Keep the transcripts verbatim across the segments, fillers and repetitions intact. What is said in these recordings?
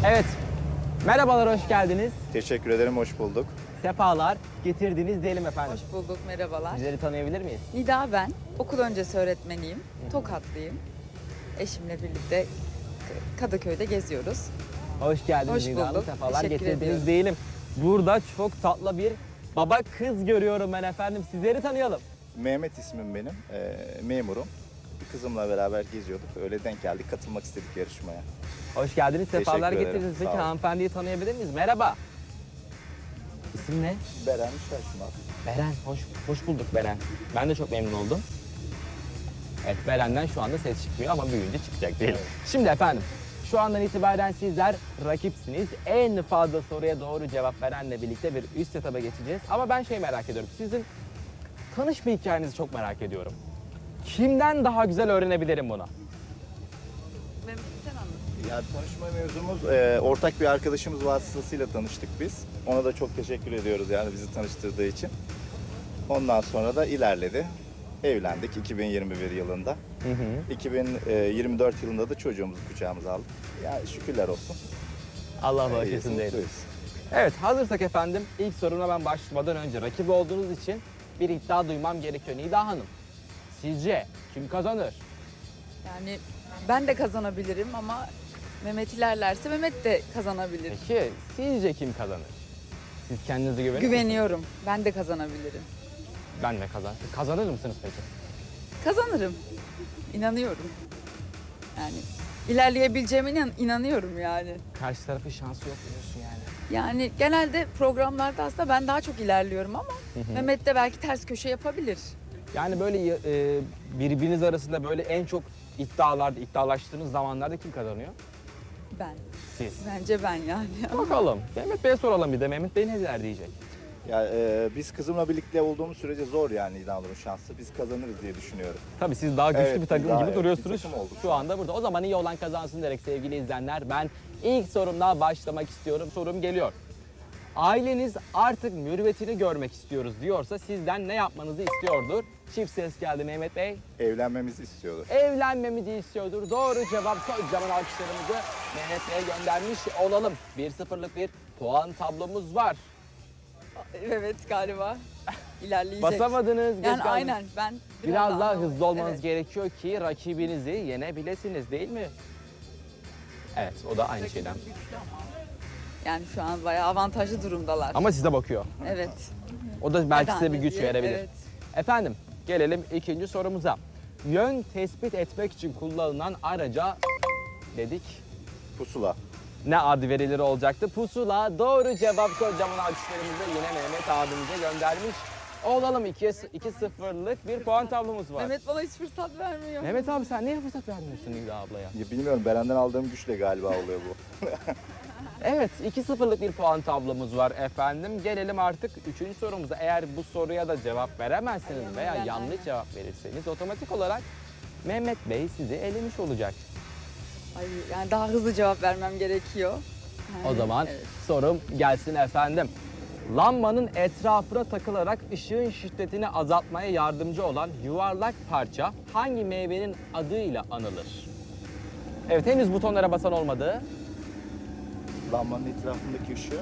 Evet, merhabalar, hoş geldiniz. Teşekkür ederim, hoş bulduk. Sefalar getirdiniz diyelim efendim. Hoş bulduk, merhabalar. Sizleri tanıyabilir miyiz? Nida ben, okul öncesi öğretmeniyim, Tokatlıyım. Eşimle birlikte Kadıköy'de geziyoruz. Hoş geldiniz Hoş Nida Hanım, bulduk, sefalar teşekkür getirdiniz ediyorum. diyelim. Burada çok tatlı bir baba kız görüyorum ben efendim. Sizleri tanıyalım. Mehmet ismim benim, ee, memurum. Bir kızımla beraber geziyorduk, öyle denk geldik, katılmak istedik yarışmaya. Hoş geldiniz, sefalar Teşekkür ederim, getirdiniz. Peki sağ olun. hanımefendiyi tanıyabilir miyiz? Merhaba. İsim ne? Beren Şaşmaz. Beren, hoş, hoş bulduk Beren. Ben de çok memnun oldum. Evet, Beren'den şu anda ses çıkmıyor ama büyüyünce çıkacak değil. Evet. Şimdi efendim, şu andan itibaren sizler rakipsiniz. En fazla soruya doğru cevap verenle birlikte bir üst etaba geçeceğiz. Ama ben şey merak ediyorum, sizin tanışma hikayenizi çok merak ediyorum. Kimden daha güzel öğrenebilirim bunu? Mehmet sen anlat. Yani tanışma mevzumuz, e, ortak bir arkadaşımız vasıtasıyla tanıştık biz. Ona da çok teşekkür ediyoruz yani bizi tanıştırdığı için. Ondan sonra da ilerledi. Evlendik iki bin yirmi bir yılında. Hı hı. iki bin yirmi dört yılında da çocuğumuzu kucağımıza aldık. Yani şükürler olsun. Allah İyiyiz, bağışlasın diyelim. mutluyuz. Evet, hazırsak efendim ilk soruna ben başlamadan önce rakip olduğunuz için bir iddia duymam gerekiyor. Nida Hanım, sizce kim kazanır? Yani ben de kazanabilirim ama Mehmet ilerlerse Mehmet de kazanabilir. Peki sizce kim kazanır? Siz kendinize güveniyor musunuz? Güveniyorum, ben de kazanabilirim. Ben de kazan. Kazanır mısınız peki? Kazanırım, inanıyorum. Yani ilerleyebileceğime inan- inanıyorum yani. Karşı tarafın şansı yok diyorsun yani. Yani genelde programlarda aslında ben daha çok ilerliyorum ama Mehmet de belki ters köşe yapabilir. Yani böyle e, birbiriniz arasında böyle en çok iddialarda, iddialaştığınız zamanlarda kim kazanıyor? Ben. Siz. Bence ben yani. Bakalım. Mehmet Bey'e soralım bir de. Mehmet Bey ne der diyecek. Ya, e, biz kızımla birlikte olduğumuz sürece zor yani İlhan Hanım'ın şansı. Biz kazanırız diye düşünüyorum. Tabii siz daha güçlü Evet, bir takım daha gibi evet, duruyorsunuz bir takım olduk. şu anda burada. O zaman iyi olan kazansın diyerek sevgili izleyenler, ben ilk sorumdan başlamak istiyorum. Sorum geliyor. Aileniz artık mürüvvetini görmek istiyoruz diyorsa sizden ne yapmanızı istiyordur? Çift ses geldi Mehmet Bey. Evlenmemizi istiyordur. Evlenmemizi istiyordur. Doğru cevap. Kocaman alkışlarımızı Mehmet Bey'e göndermiş olalım. bir sıfırlık bir puan tablomuz var. Evet galiba ilerleyecek. Basamadınız. geç Yani kaldınız. aynen ben biraz, Biraz daha hızlı olmanız Evet. gerekiyor ki rakibinizi yenebilesiniz değil mi? Evet, o da aynı şeyden. Yani şu an bayağı avantajlı durumdalar. Ama size bakıyor. Evet. O da belki Hadi size bir anne güç diye, verebilir. evet. Efendim, gelelim ikinci sorumuza. Yön tespit etmek için kullanılan araca dedik. Pusula. Ne adı verilir olacaktı? Pusula. Doğru cevap, kocaman alkışlarımızı yine Mehmet abimize göndermiş olalım. iki sıfırlık bir puan tablomuz var. Mehmet bana hiç fırsat vermiyor. Mehmet abi sen niye fırsat vermiyorsun Nida ablaya? Ya bilmiyorum, Beren'den aldığım güçle galiba oluyor bu. Evet, iki sıfırlık bir puan tablomuz var efendim. Gelelim artık üçüncü sorumuza. Eğer bu soruya da cevap veremezseniz veya ben- yanlış aynen. cevap verirseniz otomatik olarak Mehmet Bey sizi elemiş olacak. Ay, yani daha hızlı cevap vermem gerekiyor. O Yani, zaman evet. sorum gelsin efendim. Lambanın etrafına takılarak ışığın şiddetini azaltmaya yardımcı olan yuvarlak parça hangi meyvenin adıyla anılır? Evet, henüz butonlara basan olmadı. Lambanın etrafındaki ışığı.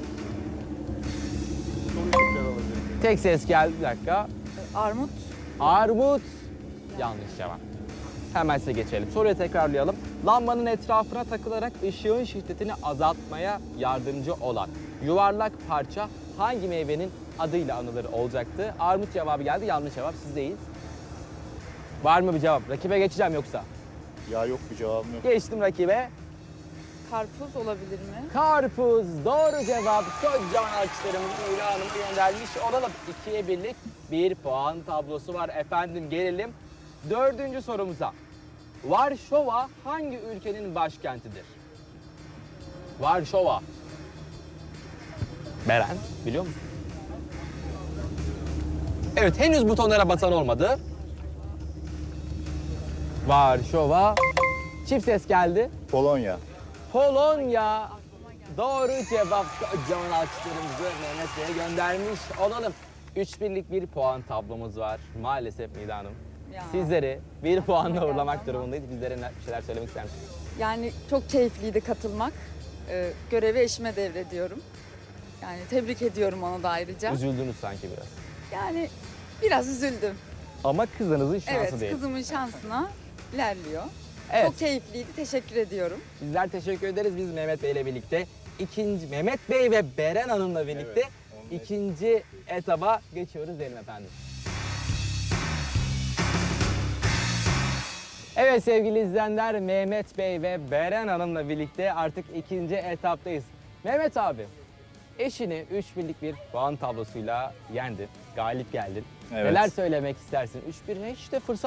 Soruyu tekrar alabilirim. Tek ses geldi, bir dakika. Armut. Armut. Yanlış cevap. Hemen size geçelim. Soruyu tekrarlayalım. Lambanın etrafına takılarak ışığın şiddetini azaltmaya yardımcı olan yuvarlak parça hangi meyvenin adıyla anılır olacaktı? Armut cevabı geldi. Yanlış cevap, sizdeyiz. Var mı bir cevap? Rakibe geçeceğim yoksa. Ya yok, bir cevabım yok. Geçtim rakibe. Karpuz olabilir mi? Karpuz. Doğru cevap. Kocaman alkışlarımızı Nida Hanım'a göndermiş olalım. İkiye birlik bir puan tablosu var efendim. Gelelim dördüncü sorumuza. Varşova hangi ülkenin başkentidir? Varşova. Beren, biliyor musun? Evet, henüz butonlara basan olmadı. Varşova. Çift ses geldi. Polonya. Polonya. Doğru cevap. Kocaman alkışlarımızı Mehmet Bey'e göndermiş olalım. üç birlik bir puan tablomuz var. Maalesef Nida Hanım. Ya. Sizleri bir puanla uğurlamak durumundayız. Bizlere ne- bir şeyler söylemek ister misiniz? Yani çok keyifliydi katılmak. e, görevi eşime devrediyorum. Yani tebrik ediyorum onu da ayrıca. Üzüldünüz sanki biraz. Yani biraz üzüldüm. Ama kızınızın şansı Evet, değil. kızımın şansına ilerliyor. Evet. Çok keyifliydi. Teşekkür ediyorum. Bizler teşekkür ederiz. Biz Mehmet Bey ile birlikte ikinci Mehmet Bey ve Beren Hanım'la birlikte Evet, onun ikinci etaba geçiyoruz diyelim efendim. Evet sevgili izleyenler, Mehmet Bey ve Beren Hanım'la birlikte artık ikinci etaptayız. Mehmet abi, eşini üç birlik bir puan tablosuyla yendin, galip geldin. Evet. Neler söylemek istersin? üç bir hiç de fırsat